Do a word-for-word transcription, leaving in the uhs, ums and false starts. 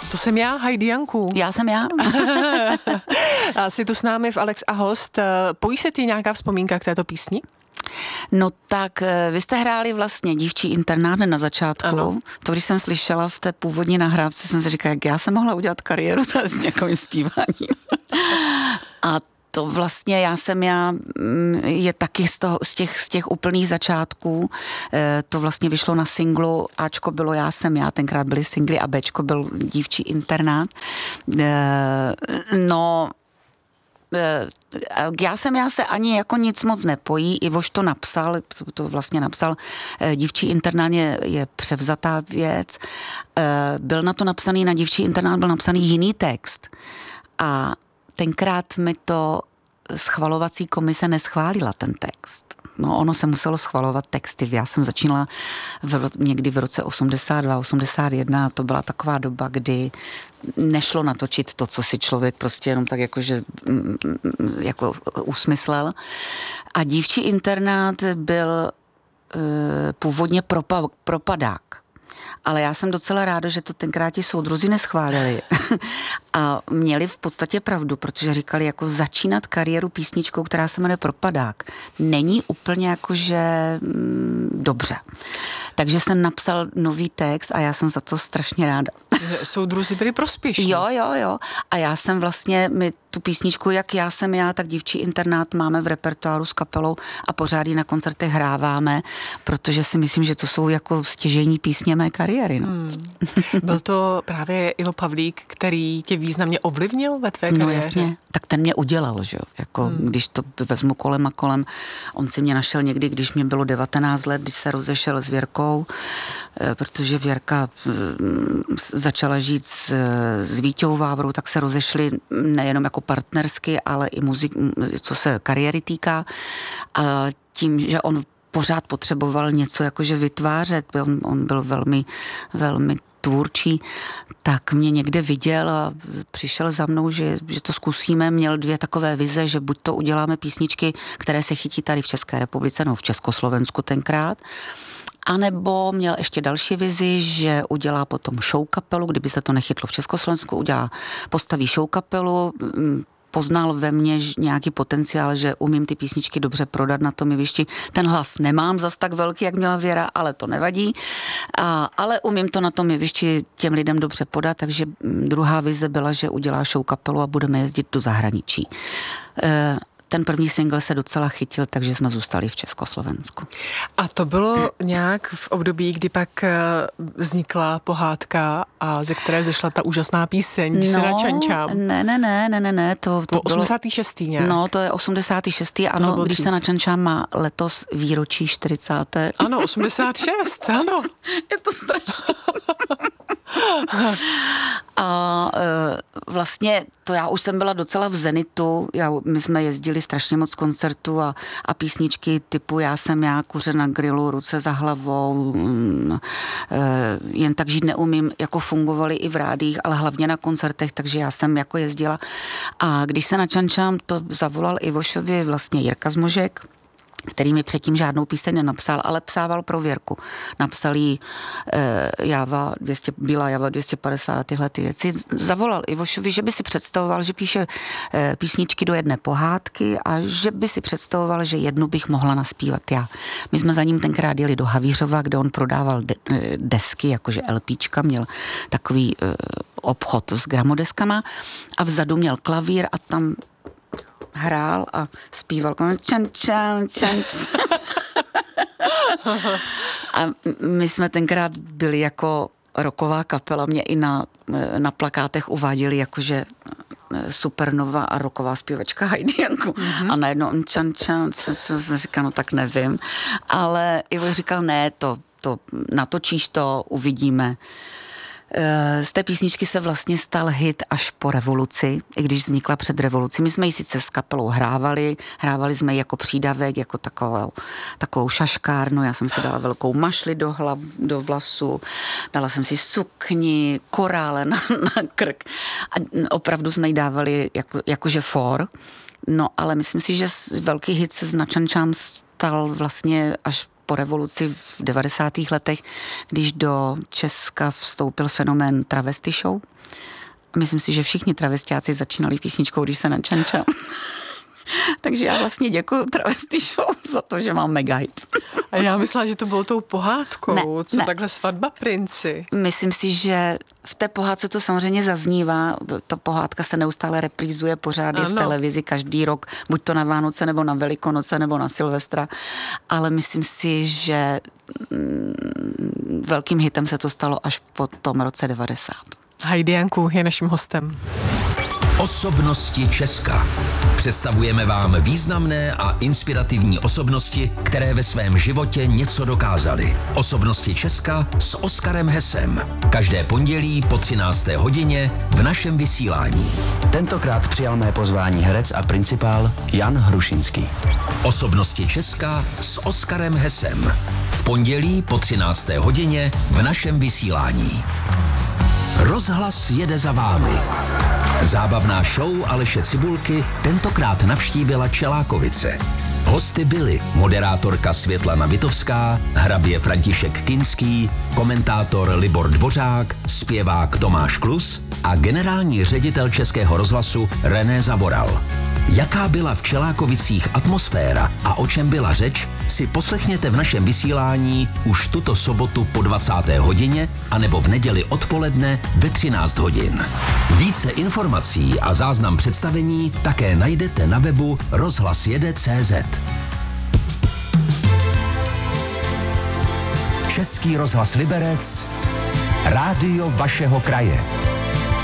To jsem já, Heidi Janku. Já jsem já. A jsi tu s námi v Alex a host. Pojí se ti nějaká vzpomínka k této písni? No tak, vy jste hráli vlastně Dívčí internát na začátku. Ano. To, když jsem slyšela v té původní nahrávce, jsem si říkala, jak já jsem mohla udělat kariéru s nějakým zpíváním. A to vlastně já jsem já, je taky z, toho, z, těch, z těch úplných začátků, to vlastně vyšlo na singlu, Ačko bylo Já jsem já, tenkrát byly singly a Bčko byl Dívčí internát. No, já jsem já se ani jako nic moc nepojí, Ivoš to napsal, to, to vlastně napsal, Dívčí internát je, je převzatá věc, byl na to napsaný, na Dívčí internát byl napsaný jiný text a tenkrát mi to schvalovací komise neschválila ten text. No, ono se muselo schvalovat texty. Já jsem začínala v, někdy v roce osmdesát dva, osmdesát jedna a to byla taková doba, kdy nešlo natočit to, co si člověk prostě jenom tak jakože jako usmyslel. A Dívčí internát byl uh, původně propa, propadák. Ale já jsem docela ráda, že to tenkrát ti soudruzi neschválili. A měli v podstatě pravdu, protože říkali, jako začínat kariéru písničkou, která se jmenuje Propadák, není úplně jakože mm, dobře. Takže jsem napsal nový text a já jsem za to strašně ráda. Soudruzi byli prospěšní. Jo, jo, jo. A já jsem vlastně, my tu písničku, jak Já jsem já, tak Dívčí internát máme v repertoáru s kapelou a pořád ji na koncertech hráváme, protože si myslím, že to jsou jako stěžejní písně mé kariéry. No. Hmm. Byl to právě Ivo Pavlík, který tě významně ovlivnil ve tvé no, kariéře? No jasně, tak ten mě udělal, že jo, jako hmm. když to vezmu kolem a kolem, on si mě našel někdy, když mě bylo devatenáct let, když se rozešel s Věrkou, protože Věrka začala žít s, s Víťou Vávrou, tak se rozešli nejenom jako partnersky, ale i muzik, co se kariéry týká. A tím, že on pořád potřeboval něco jakože vytvářet, on, on byl velmi, velmi tvůrčí, tak mě někde viděl a přišel za mnou, že, že to zkusíme. Měl dvě takové vize, že buď to uděláme písničky, které se chytí tady v České republice, no v Československu tenkrát, a nebo měl ještě další vizi, že udělá potom show kapelu, kdyby se to nechytlo v Československu, udělá, postaví show kapelu, poznal ve mně nějaký potenciál, že umím ty písničky dobře prodat na tom jevišti. Ten hlas nemám zas tak velký, jak měla Věra, ale to nevadí. A, ale umím to na tom jevišti těm lidem dobře podat, takže druhá vize byla, že udělá show kapelu a budeme jezdit do zahraničí. E, Ten první single se docela chytil, takže jsme zůstali v Československu. A to bylo nějak v období, kdy pak vznikla pohádka a ze které zešla ta úžasná píseň, když no, se načančám. Ne, ne, ne, ne, ne, ne. To, to osmdesátý šestý nějak. No, to je osmdesátý šestý Ano, když se načančám má letos výročí čtyřicáté Ano, osmdesát šest ano. Je to strašné. A e, vlastně to já už jsem byla docela v zenitu, já, my jsme jezdili strašně moc koncertů a, a písničky typu Já jsem já, Kuře na grilu, Ruce za hlavou, mm, e, Jen tak žít neumím, jako fungovaly i v rádiích, ale hlavně na koncertech, takže já jsem jako jezdila. A když se načančám, to zavolal Ivošovi vlastně Jirka Zmožek, který mi předtím žádnou píseň nenapsal, ale psával pro Věrku. Napsal jí e, Java, dvě stě, Bílá Java dvě stě padesát a tyhle ty věci. Zavolal Ivošovi, že by si představoval, že píše e, písničky do jedné pohádky a že by si představoval, že jednu bych mohla naspívat já. My jsme za ním tenkrát jeli do Havířova, kde on prodával de, e, desky, jakože LPčka, měl takový e, obchod s gramodeskama a vzadu měl klavír a tam hrál a zpíval čan, čan, čan. A my jsme tenkrát byli jako rocková kapela, mě i na, na plakátech uváděli jakože supernova a rocková zpěvačka Heidi Janku. Mm-hmm. A najednou čan, čan, jsem říkal, no tak nevím. Ale Ivo říkal, ne, to, to natočíš to, uvidíme. Z té písničky se vlastně stal hit až po revoluci, i když vznikla před revolucí. My jsme ji sice s kapelou hrávali, hrávali jsme ji jako přídavek, jako takovou, takovou šaškárnu, já jsem si dala velkou mašli do hlav, do vlasu, dala jsem si sukni, korále na, na krk a opravdu jsme ji dávali jako, jakože for. No, ale myslím si, že velký hit se s Načančám stal vlastně až po revoluci v devadesátých letech, když do Česka vstoupil fenomén travesty show. Myslím si, že všichni travestiáci začínali písničkou Když se načanča. Takže já vlastně děkuju travesty show za to, že mám mega hit. A já myslela, že to bylo tou pohádkou, ne, co ne. takhle Svatba princi. Myslím si, že v té pohádce to samozřejmě zaznívá. Ta pohádka se neustále reprízuje pořád v televizi každý rok, buď to na Vánoce, nebo na Velikonoce, nebo na Silvestra. Ale myslím si, že mm, velkým hitem se to stalo až po tom roce devadesát. Heidi Janku je naším hostem. Osobnosti Česka. Představujeme vám významné a inspirativní osobnosti, které ve svém životě něco dokázaly. Osobnosti Česka s Oskarem Hesem. Každé pondělí po třinácté hodině v našem vysílání. Tentokrát přijal mé pozvání herec a principál Jan Hrušinský. Osobnosti Česka s Oskarem Hesem. V pondělí po třinácté hodině v našem vysílání. Rozhlas jede za vámi. Zábavná show Aleše Cibulky tentokrát navštívila Čelákovice. Hosty byli moderátorka Světlana Vitovská, hrabě František Kinský, komentátor Libor Dvořák, zpěvák Tomáš Klus a generální ředitel Českého rozhlasu René Zavoral. Jaká byla v Čelákovicích atmosféra a o čem byla řeč, si poslechněte v našem vysílání už tuto sobotu po dvacáté hodině anebo v neděli odpoledne ve třináct hodin. Více informací a záznam představení také najdete na webu rozhlas jede tečka cé zet. Český rozhlas Liberec, rádio vašeho kraje.